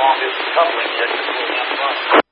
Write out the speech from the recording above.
long distance coupling yet to pull that bus.